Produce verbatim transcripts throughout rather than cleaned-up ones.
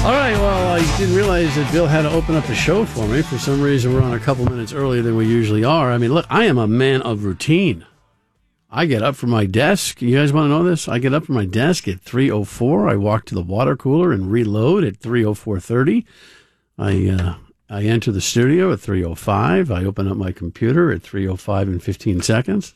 All right, well, I didn't realize that Bill had to open up the show for me. For some reason, we're on a couple minutes earlier than we usually are. I mean, look, I am a man of routine. I get up from my desk. You guys want to know this? I get up from my desk at three oh four. I walk to the water cooler and reload at three oh four thirty. I uh, I enter the studio at three oh five. I open up my computer at three oh five and fifteen seconds.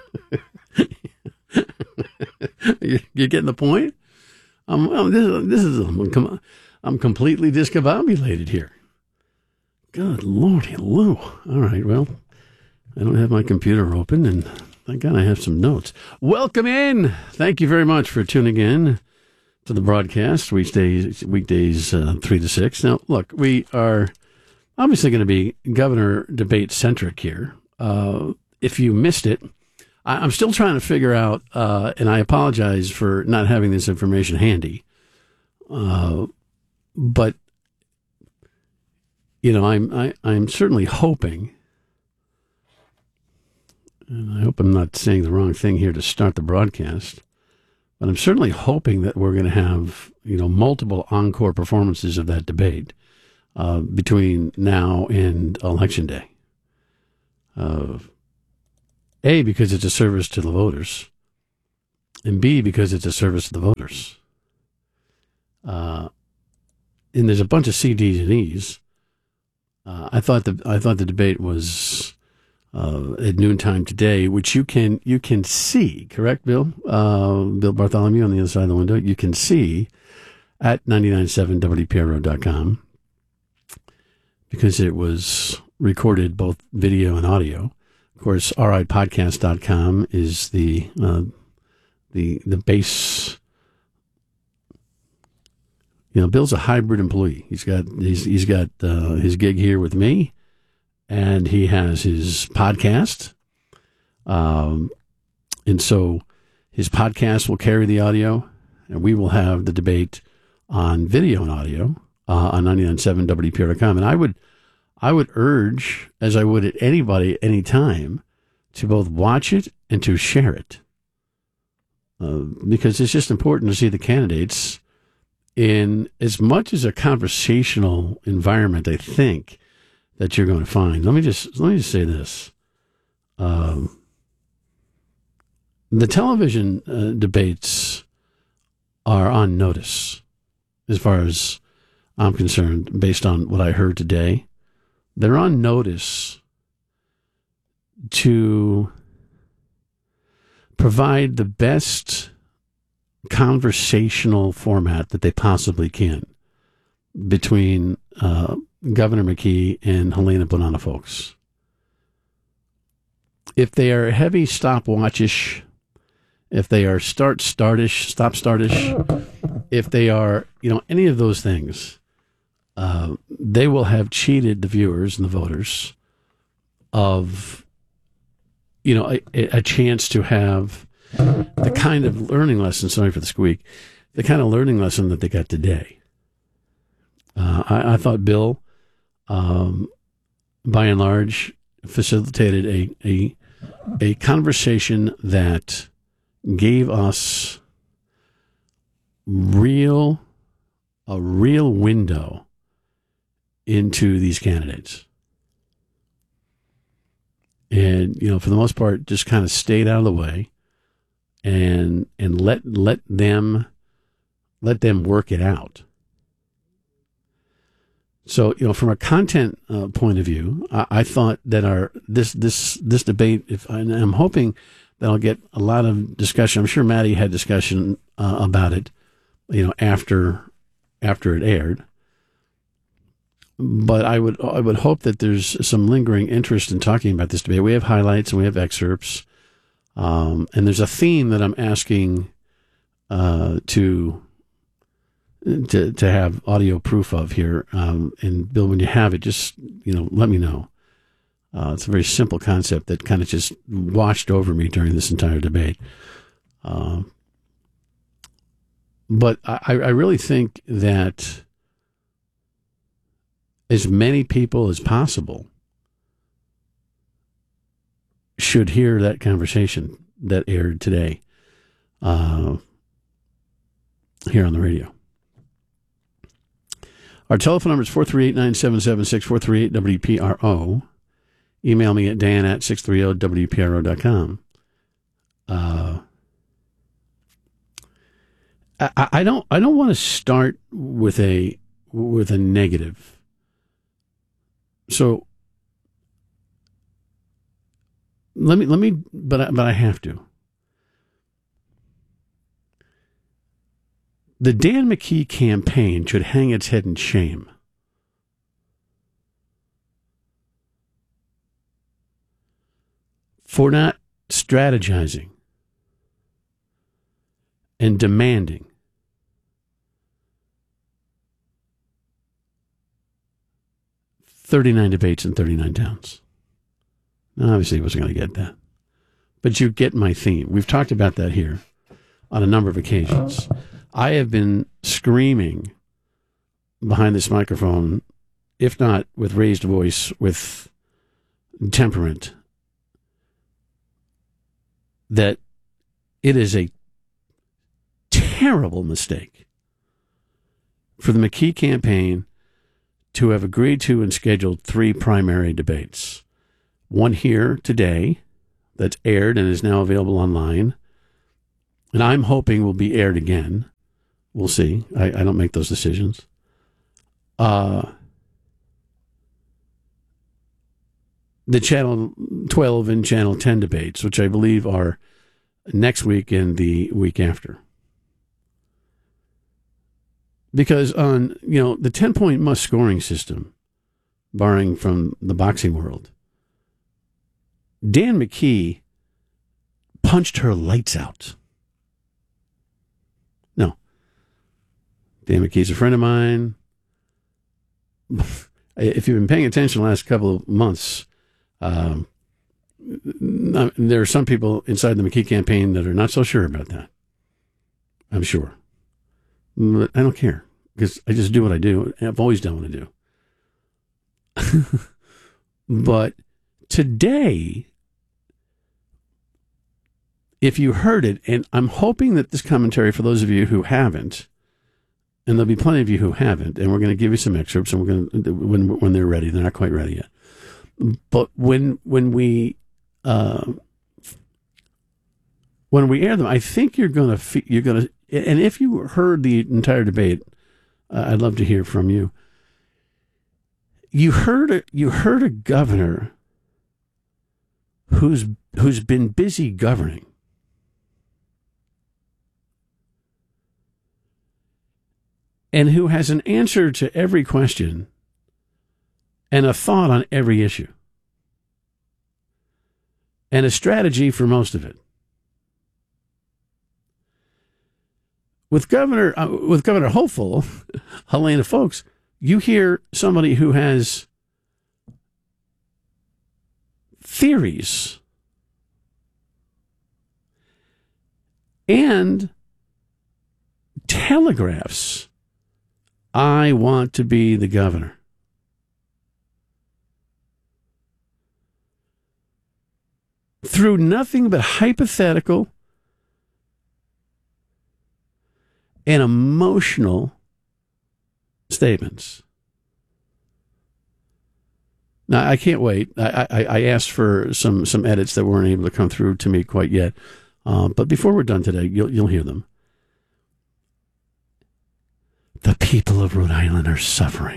you, you getting the point? Um, well, this, this is come on. I'm completely discombobulated here. Good Lordy Lou. All right, well, I don't have my computer open, and thank God I have some notes. Welcome in. Thank you very much for tuning in to the broadcast, weekdays, weekdays uh, three to six. Now, look, we are obviously going to be governor debate-centric here. Uh, if you missed it, I, I'm still trying to figure out, uh, and I apologize for not having this information handy, uh, but, you know, I'm I, I'm certainly hoping, and I hope I'm not saying the wrong thing here to start the broadcast, but I'm certainly hoping that we're going to have, you know, multiple encore performances of that debate uh, between now and Election Day. Uh, A, because it's a service to the voters, and B, because it's a service to the voters. Uh, and there's a bunch of C Ds and Es. Uh, I thought the I thought the debate was uh, at noontime today, which you can you can see, correct, Bill? Uh, Bill Bartholomew on the other side of the window. You can see at nine nine seven W P R O dot com because it was recorded both video and audio. Of course, R I podcast dot com is the uh, the the base. You know, Bill's a hybrid employee. He's got he's he's got uh, his gig here with me, and he has his podcast. Um, and so his podcast will carry the audio, and we will have the debate on video and audio uh, on nine nine seven W P R dot com. And I would I would urge, as I would at anybody, any time, to both watch it and to share it, uh, because it's just important to see the candidates in as much as a conversational environment. I think that you're going to find. Let me just let me just say this: um, the television uh, debates are on notice, as far as I'm concerned, based on what I heard today. They're on notice to provide the best conversational format that they possibly can between uh, Governor McKee and Helena Bonanno-Folks. If they are heavy stopwatchish, if they are start-startish, stop-startish, if they are, you know, any of those things, uh, they will have cheated the viewers and the voters of, you know, a, a chance to have the kind of learning lesson, sorry for the squeak, the kind of learning lesson that they got today. Uh, I, I thought Bill, um, by and large, facilitated a, a a conversation that gave us real a real window into these candidates. And, you know, for the most part, just kind of stayed out of the way. And and let let them let them work it out. So, you know, from a content uh, point of view, I, I thought that our this this this debate, if and I'm hoping that I'll get a lot of discussion. I'm sure Maddie had discussion uh, about it, you know, after after it aired. But I would I would hope that there's some lingering interest in talking about this debate. We have highlights and we have excerpts. Um, and there's a theme that I'm asking uh, to to to have audio proof of here. Um, and Bill, when you have it, just you know, let me know. Uh, it's a very simple concept that kind of just washed over me during this entire debate. Uh, but I, I really think that as many people as possible should hear that conversation that aired today uh, here on the radio. Our telephone number is four three eight, nine seven seven six, four three eight W P R O. Email me at dan at six thirty W P R O dot com. Uh, I, I don't I don't want to start with a with a negative. So let me let me but I, but I have to. The Dan McKee campaign should hang its head in shame. For not strategizing and demanding thirty-nine debates in thirty-nine towns. Now, obviously, he wasn't going to get that. But you get my theme. We've talked about that here on a number of occasions. I have been screaming behind this microphone, if not with raised voice, with temperament, that it is a terrible mistake for the McKee campaign to have agreed to and scheduled three primary debates. One here today that's aired and is now available online, and I'm hoping will be aired again. We'll see. I, I don't make those decisions. Uh, the Channel twelve and Channel ten debates, which I believe are next week and the week after. Because on, you know, the ten-point must scoring system, barring from the boxing world, Dan McKee punched her lights out. No. Dan McKee's a friend of mine. If you've been paying attention the last couple of months, um, there are some people inside the McKee campaign that are not so sure about that. I'm sure. But I don't care, because I just do what I do. I've always done what I do. But today, if you heard it, and I'm hoping that this commentary, for those of you who haven't, and there'll be plenty of you who haven't, and we're going to give you some excerpts, and we're going to, when when they're ready, they're not quite ready yet. But when when we uh, when we air them, I think you're going to you're going to, and if you heard the entire debate, uh, I'd love to hear from you. You heard a, you heard a governor who's who's been busy governing. And who has an answer to every question and a thought on every issue and a strategy for most of it. With Governor uh, with Governor Hopeful, Helena Foulkes, you hear somebody who has theories and telegraphs. I want to be the governor. Through nothing but hypothetical and emotional statements. Now, I can't wait. I, I, I asked for some, some edits that weren't able to come through to me quite yet. Uh, but before we're done today, you'll, you'll hear them. The people of Rhode Island are suffering.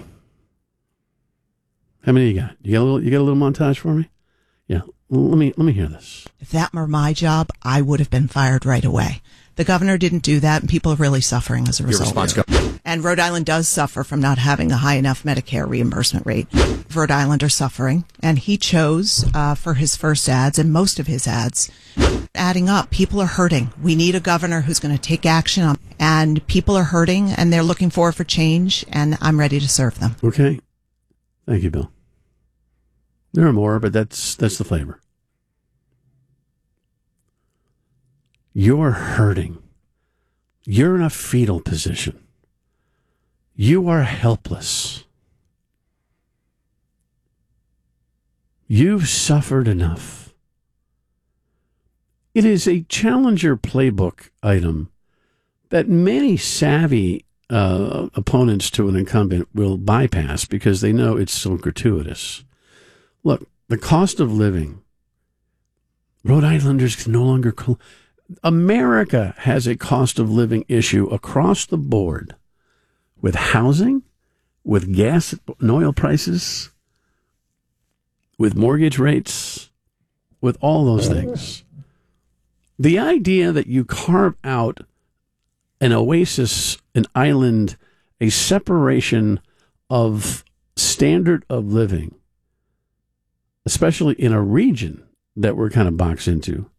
How many you got? You got a little, you got a little montage for me? Yeah. Let me let me hear this. If that were my job, I would have been fired right away. The governor didn't do that, and people are really suffering as a result. Your response, and Rhode Island does suffer from not having a high enough Medicare reimbursement rate. Rhode Island are suffering, and he chose uh, for his first ads and most of his ads, adding up. People are hurting. We need a governor who's going to take action on, and people are hurting, and they're looking forward for change, and I'm ready to serve them. Okay. Thank you, Bill. There are more, but that's that's the flavor. You're hurting. You're in a fetal position. You are helpless. You've suffered enough. It is a Challenger playbook item that many savvy uh, opponents to an incumbent will bypass because they know it's so gratuitous. Look, the cost of living, Rhode Islanders can no longer... Col- America has a cost of living issue across the board with housing, with gas and oil prices, with mortgage rates, with all those things. The idea that you carve out an oasis, an island, a separation of standard of living, especially in a region that we're kind of boxed into,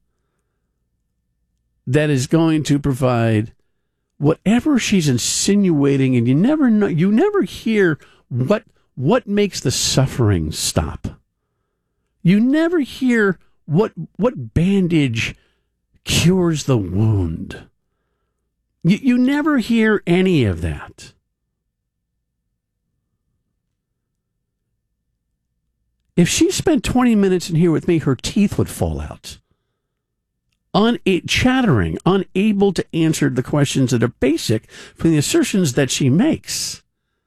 that is going to provide whatever she's insinuating, and you never know, you never hear what what makes the suffering stop. You never hear what what bandage cures the wound. You you never hear any of that. If she spent twenty minutes in here with me, her teeth would fall out. Un- chattering, unable to answer the questions that are basic from the assertions that she makes.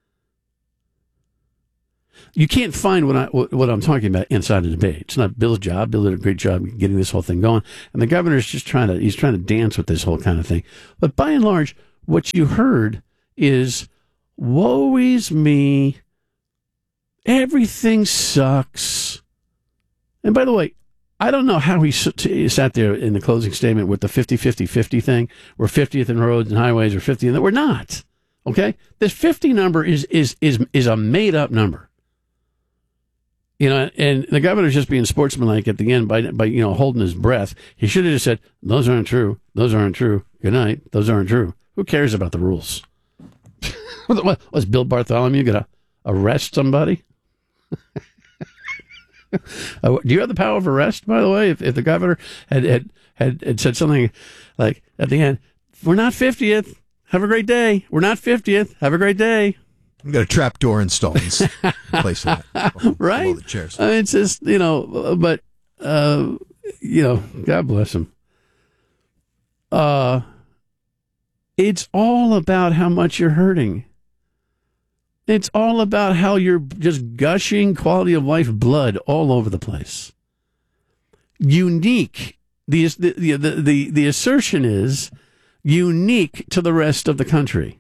You can't find what, I, what I'm talking about inside the debate. It's not Bill's job. Bill did a great job getting this whole thing going. And the governor's just trying to, he's trying to dance with this whole kind of thing. But by and large, what you heard is, woe is me. Everything sucks. And by the way, I don't know how he sat there in the closing statement with the fifty fifty fifty thing, where fiftieth in roads and highways are fiftieth. We're not. Okay? This fifty number is is is is a made-up number. You know, and the governor's just being sportsmanlike at the end by, by you know, holding his breath. He should have just said, those aren't true. Those aren't true. Good night. Those aren't true. Who cares about the rules? Was Bill Bartholomew going to arrest somebody? Uh, do you have the power of arrest, by the way? If, if the governor had, had, had, had said something like at the end, we're not fiftieth. Have a great day. We're not fiftieth. Have a great day. We got a trap door installed in place of that. Below, right? Below the chairs. I mean, it's just, you know, but, uh, you know, God bless him. Uh, it's all about how much you're hurting. It's all about how you're just gushing quality of life blood all over the place. Unique. The, the, the, the, the assertion is unique to the rest of the country.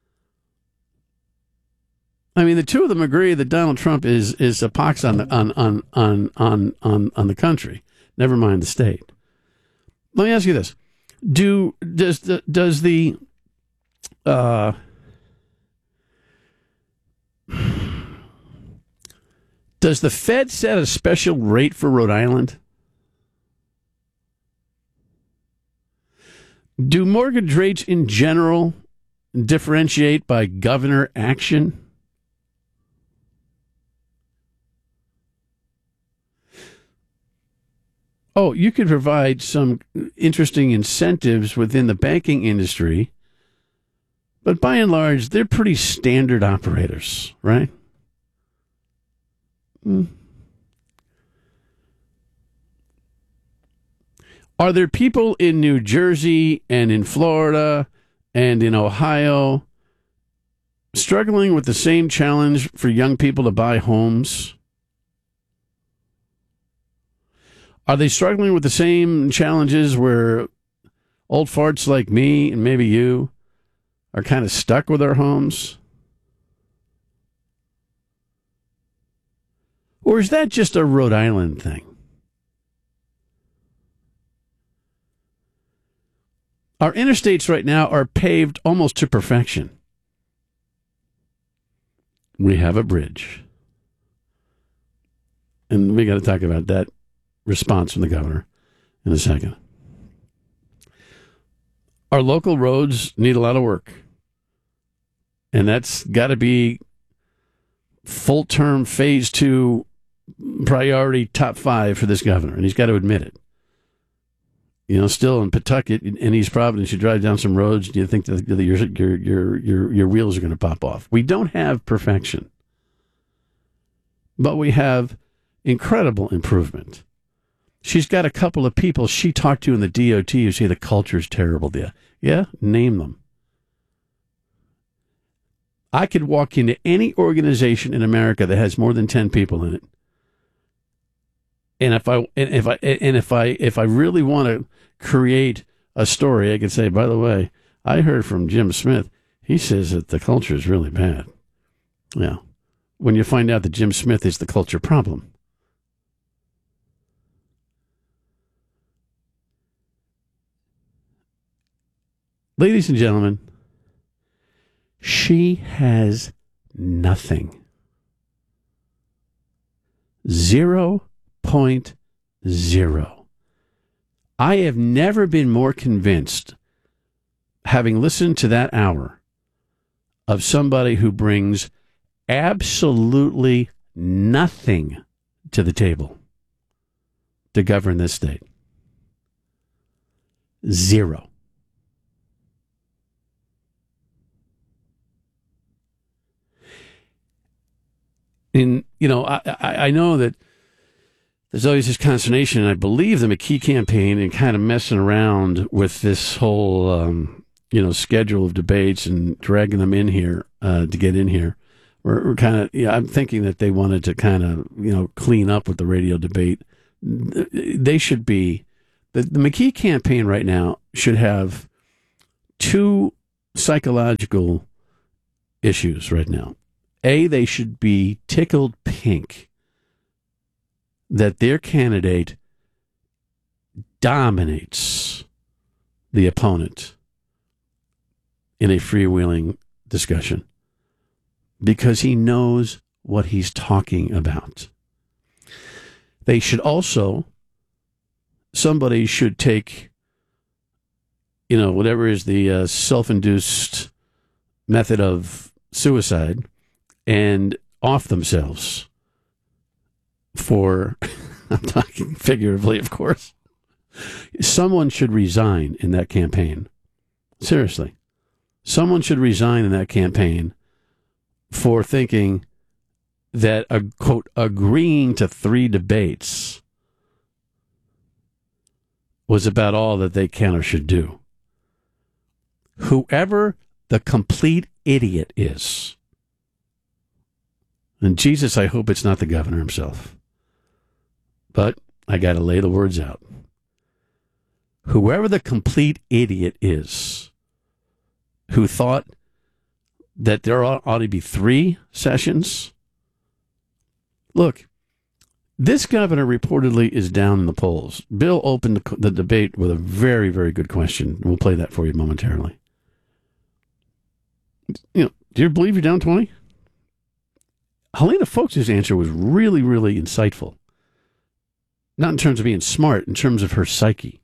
I mean, the two of them agree that Donald Trump is, is a pox on the, on, on, on, on, on, on the country. Never mind the state. Let me ask you this. Do, does the, does the, uh, does the Fed set a special rate for Rhode Island? Do mortgage rates in general differentiate by governor action? Oh, you could provide some interesting incentives within the banking industry, but by and large, they're pretty standard operators, right? Mm. Are there people in New Jersey and in Florida and in Ohio struggling with the same challenge for young people to buy homes? Are they struggling with the same challenges where old farts like me and maybe you are kind of stuck with our homes? Or is that just a Rhode Island thing? Our interstates right now are paved almost to perfection. We have a bridge. And we got to talk about that response from the governor in a second. Our local roads need a lot of work. And that's got to be full-term phase two priority top five for this governor. And he's got to admit it. You know, still in Pawtucket, in East Providence, you drive down some roads, do you think that your your your your, your wheels are going to pop off? We don't have perfection. But we have incredible improvement. She's got a couple of people she talked to in the D O T who say the culture is terrible there. Yeah, name them. I could walk into any organization in America that has more than ten people in it. And if I and if I and if I if I really want to create a story, I could say, by the way, I heard from Jim Smith. He says that the culture is really bad. Yeah. When you find out that Jim Smith is the culture problem. Ladies and gentlemen, she has nothing. Zero point zero. I have never been more convinced, having listened to that hour, of somebody who brings absolutely nothing to the table to govern this state. Zero. And, you know, I, I, I know that there's always this consternation, and I believe the McKee campaign and kind of messing around with this whole, um, you know, schedule of debates and dragging them in here uh, to get in here. We're, we're kind of, yeah, I'm thinking that they wanted to kind of, you know, clean up with the radio debate. They should be, the, the McKee campaign right now should have two psychological issues right now. A, they should be tickled pink that their candidate dominates the opponent in a freewheeling discussion because he knows what he's talking about. They should also, somebody should take, you know, whatever is the uh, self-induced method of suicide and off themselves for, I'm talking figuratively, of course. Someone should resign in that campaign. Seriously. Someone should resign in that campaign for thinking that, a quote, agreeing to three debates was about all that they can or should do. Whoever the complete idiot is, and Jesus, I hope it's not the governor himself, but I got to lay the words out. Whoever the complete idiot is who thought that there ought, ought to be three sessions, look, this governor reportedly is down in the polls. Bill opened the, the debate with a very, very good question. We'll play that for you momentarily. You know, do you believe you're down twenty? Helena Folks' answer was really, really insightful. Not in terms of being smart, in terms of her psyche.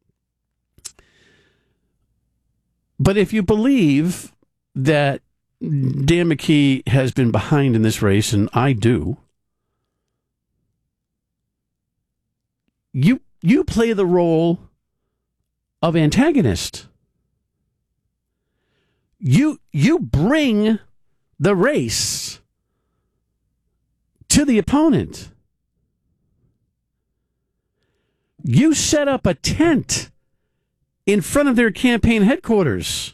But if you believe that Dan McKee has been behind in this race, and I do, you you play the role of antagonist. You you bring the race to the opponent. You set up a tent in front of their campaign headquarters,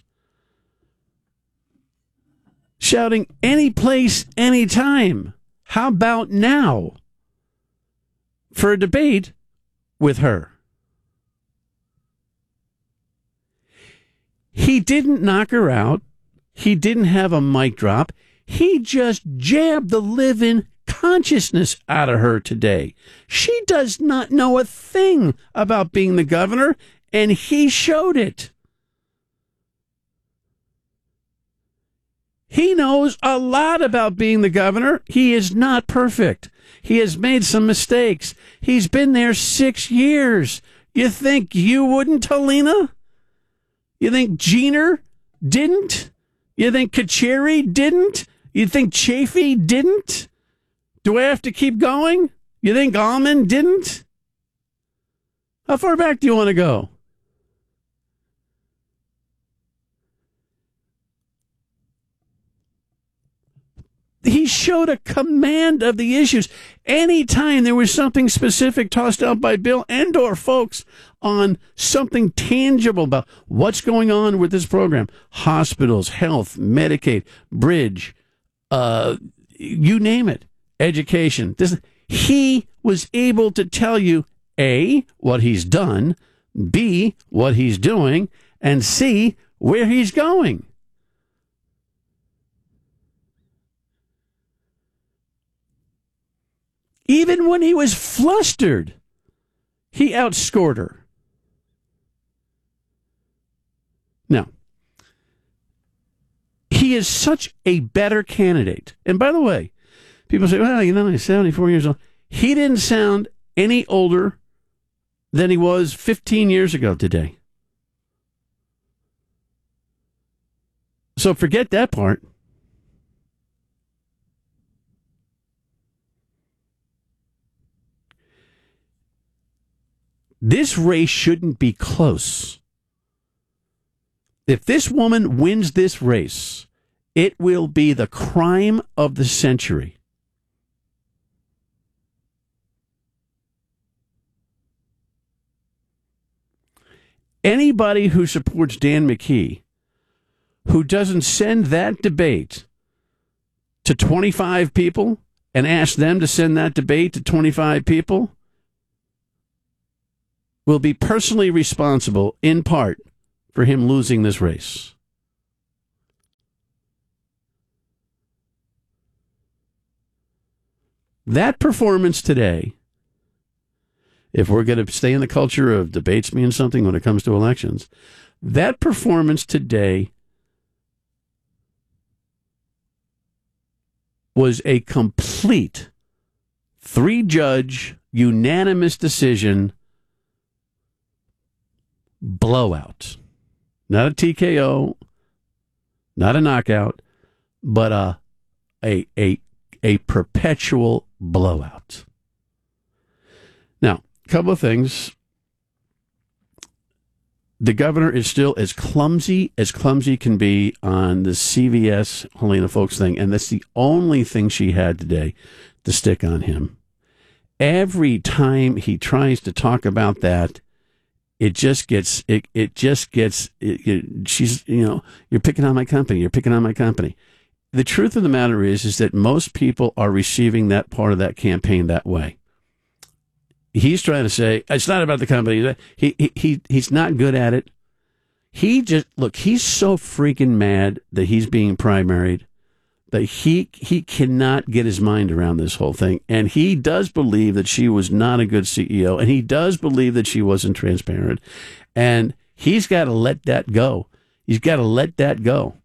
shouting, any place, anytime. How about now for a debate with her? He didn't knock her out. He didn't have a mic drop. He just jabbed the living consciousness out of her today. She does not know a thing about being the governor, and he showed it. He knows a lot about being the governor. He is not perfect. He has made some mistakes. He's been there six years. You think you wouldn't, Helena? You think Jeaner didn't? You think Kacheri didn't? You think Chafee didn't? Do I have to keep going? You think Almond didn't? How far back do you want to go? He He showed a command of the issues. Anytime there was something specific tossed out by Bill and or folks on something tangible about what's going on with this program, hospitals, health, Medicaid, bridge, uh, you name it, education, this, he was able to tell you, A, what he's done, B, what he's doing, and C, where he's going. Even when he was flustered, he outscored her. Now, he is such a better candidate. And by the way, people say, well, you know, he's seventy-four years old. He didn't sound any older than he was fifteen years ago today. So forget that part. This race shouldn't be close. If this woman wins this race, it will be the crime of the century. Anybody who supports Dan McKee, who doesn't send that debate to twenty-five people and ask them to send that debate to twenty-five people, will be personally responsible, in part, for him losing this race. That performance today, if we're going to stay in the culture of debates mean something when it comes to elections, that performance today was a complete three-judge, unanimous decision blowout. Not a T K O, not a knockout, but a a a, a perpetual blowout. Now, a couple of things. The governor is still as clumsy as clumsy can be on the C V S Helena Foulkes thing, and that's the only thing she had today to stick on him. Every time he tries to talk about that, it just gets, it, it just gets, it, it, she's, you know, you're picking on my company, you're picking on my company. The truth of the matter is, is that most people are receiving that part of that campaign that way. He's trying to say, it's not about the company. He, he, he he's not good at it. He just, look, he's so freaking mad that he's being primaried that he he cannot get his mind around this whole thing. And he does believe that she was not a good C E O, and he does believe that she wasn't transparent. And he's got to let that go. He's got to let that go.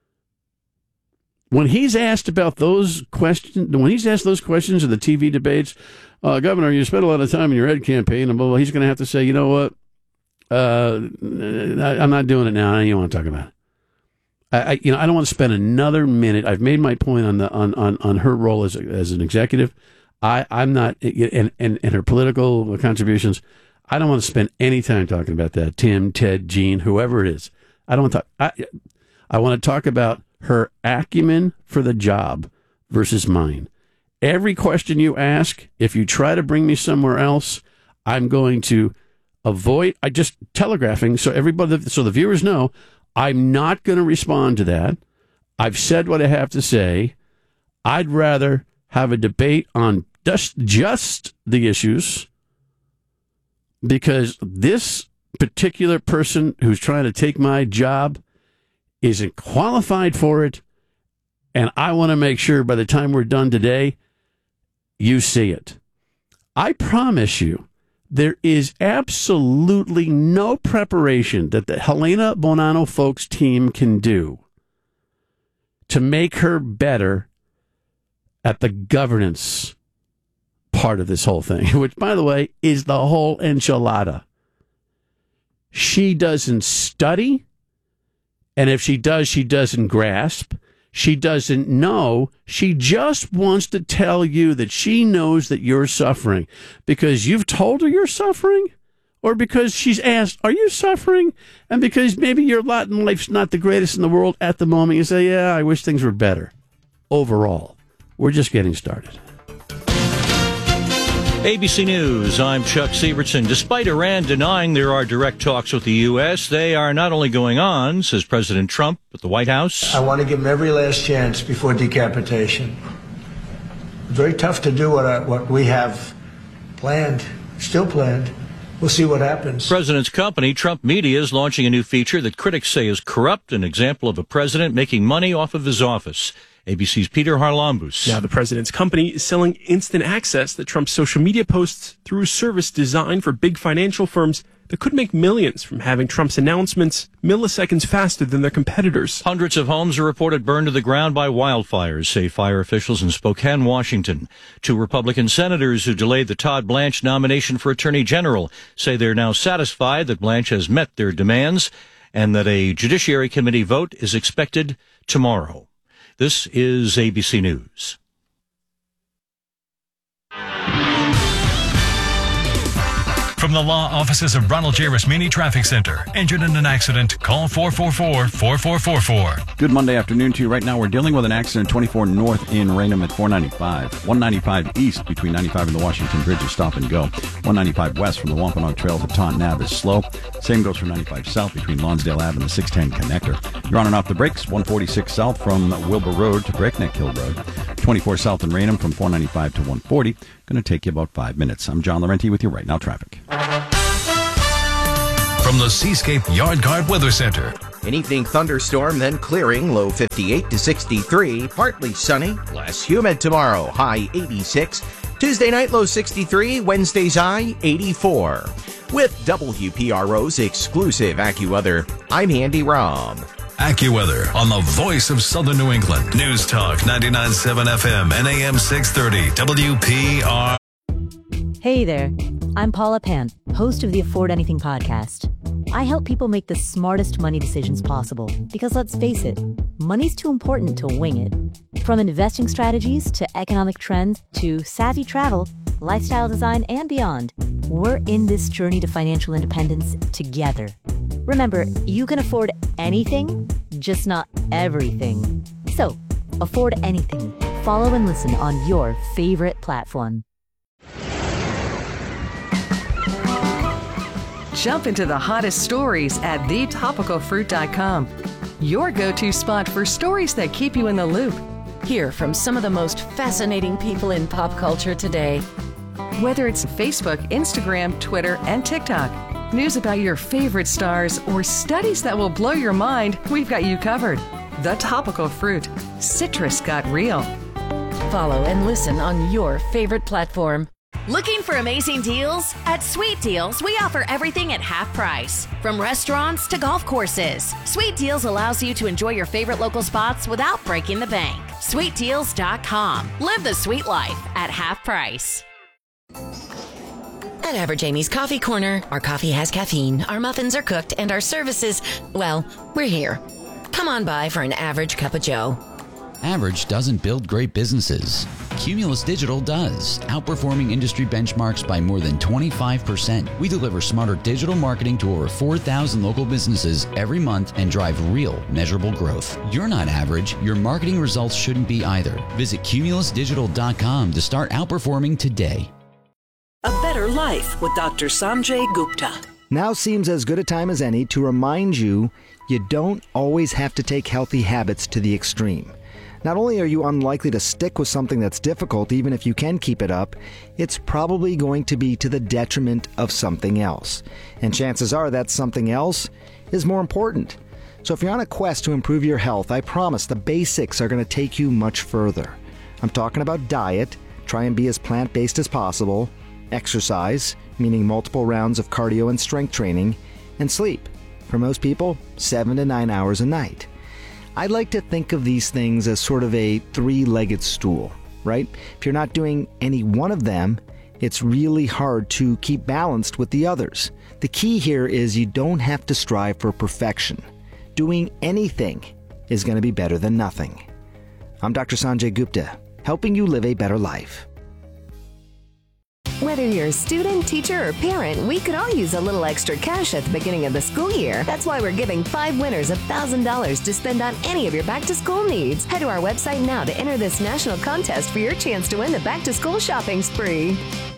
When he's asked about those questions, when he's asked those questions in the T V debates, uh, Governor, you spent a lot of time in your ad campaign, and blah, blah, he's going to have to say, you know what, uh, I'm not doing it now. I don't want to talk about it. I, I, you know, I don't want to spend another minute. I've made my point on the on, on, on her role as a, as an executive. I, I'm not, and, and and her political contributions. I don't want to spend any time talking about that. Tim, Ted, Gene, whoever it is. I don't want to talk. I, I want to talk about her acumen for the job versus mine. Every question you ask, if you try to bring me somewhere else, I'm going to avoid. I just telegraphing so everybody, so the viewers know. I'm not going to respond to that. I've said what I have to say. I'd rather have a debate on just, just the issues, because this particular person who's trying to take my job isn't qualified for it, and I want to make sure by the time we're done today, you see it. I promise you, there is absolutely no preparation that the Helena Bonanno Foulkes team can do to make her better at the governance part of this whole thing, which, by the way, is the whole enchilada. She doesn't study, and if she does, she doesn't grasp. She doesn't know. She just wants to tell you that she knows that you're suffering because you've told her you're suffering, or because she's asked, are you suffering? And because maybe your lot in life's not the greatest in the world at the moment, you say, yeah, I wish things were better overall. We're just getting started. A B C News, I'm Chuck Sievertson. Despite Iran denying there are direct talks with the U S, they are not only going on, says President Trump at the White House. I want to give them every last chance before decapitation. Very tough to do what, I, what we have planned, still planned. We'll see what happens. President's company, Trump Media, is launching a new feature that critics say is corrupt, an example of a president making money off of his office. A B C's Peter Harlambous. Now the president's company is selling instant access to Trump's social media posts through a service designed for big financial firms that could make millions from having Trump's announcements milliseconds faster than their competitors. Hundreds of homes are reported burned to the ground by wildfires, say fire officials in Spokane, Washington. Two Republican senators who delayed the Todd Blanche nomination for Attorney General say they're now satisfied that Blanche has met their demands and that a Judiciary Committee vote is expected tomorrow. This is A B C News. From the law offices of Ronald J. Rasmini Traffic Center. Injured in an accident? Call four four four, four four four four. Good Monday afternoon to you. Right now we're dealing with an accident twenty-four north in Raynham at four ninety-five. one ninety-five east between ninety-five and the Washington Bridge is stop and go. one ninety-five west from the Wampanoag Trail to Taunton Ave is slow. Same goes for ninety-five south between Lonsdale Ave and the six ten connector. You're on and off the brakes. one forty-six south from Wilbur Road to Breakneck Hill Road. twenty-four south in Raynham from four ninety-five to one forty. Going to take you about five minutes. I'm John Laurenti with you right now traffic. From the Seascape Yard Guard Weather Center. An evening thunderstorm, then clearing, low fifty-eight to sixty-three. Partly sunny, less humid tomorrow, high eighty-six. Tuesday night, low sixty-three. Wednesday's high, eighty-four. With W P R O's exclusive AccuWeather, I'm Andy Robb. AccuWeather on the voice of Southern New England. News Talk ninety-nine point seven F M and A M six thirty W P R. Hey there, I'm Paula Pant, host of the Afford Anything podcast. I help people make the smartest money decisions possible because, let's face it, money's too important to wing it. From investing strategies to economic trends to savvy travel, lifestyle design, and beyond, we're in this journey to financial independence together. Remember, you can afford anything, just not everything. So, afford anything. Follow and listen on your favorite platform. Jump into the hottest stories at the topical fruit dot com. Your go-to spot for stories that keep you in the loop. Hear from some of the most fascinating people in pop culture today. Whether it's Facebook, Instagram, Twitter, and TikTok, news about your favorite stars, or studies that will blow your mind, we've got you covered. The Topical Fruit. Citrus got real. Follow and listen on your favorite platform. Looking for amazing deals? At Sweet Deals, we offer everything at half price. From restaurants to golf courses, Sweet Deals allows you to enjoy your favorite local spots without breaking the bank. sweet deals dot com. Live the sweet life at half price. At Average Amy's Coffee Corner, our coffee has caffeine, our muffins are cooked, and our services, well, we're here. Come on by for an average cup of joe. Average doesn't build great businesses. Cumulus Digital does, outperforming industry benchmarks by more than twenty-five percent. We deliver smarter digital marketing to over four thousand local businesses every month and drive real, measurable growth. You're not average. Your marketing results shouldn't be either. Visit cumulus digital dot com to start outperforming today. A Better Life with Doctor Sanjay Gupta. Now seems as good a time as any to remind you you don't always have to take healthy habits to the extreme. Not only are you unlikely to stick with something that's difficult, even if you can keep it up, it's probably going to be to the detriment of something else. And chances are that something else is more important. So if you're on a quest to improve your health, I promise the basics are going to take you much further. I'm talking about diet, try and be as plant-based as possible, exercise, meaning multiple rounds of cardio and strength training, and sleep. For most people, seven to nine hours a night. I'd like to think of these things as sort of a three-legged stool, right? If you're not doing any one of them, it's really hard to keep balanced with the others. The key here is you don't have to strive for perfection. Doing anything is going to be better than nothing. I'm Doctor Sanjay Gupta, helping you live a better life. Whether you're a student, teacher, or parent, we could all use a little extra cash at the beginning of the school year. That's why we're giving five winners one thousand dollars to spend on any of your back-to-school needs. Head to our website now to enter this national contest for your chance to win the back-to-school shopping spree.